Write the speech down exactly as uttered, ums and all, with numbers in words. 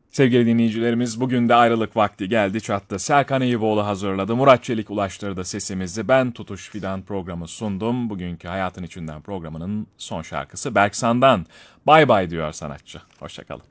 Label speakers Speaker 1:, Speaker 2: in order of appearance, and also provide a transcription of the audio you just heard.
Speaker 1: Sevgili dinleyicilerimiz, bugün de ayrılık vakti geldi çattı. Serkan Eyüboğlu hazırladı, Murat Çelik ulaştırdı sesimizi. Ben Tutuş Fidan programı sundum. Bugünkü Hayatın İçinden programının son şarkısı Berksan'dan. Bay bay diyor sanatçı. Hoşçakalın.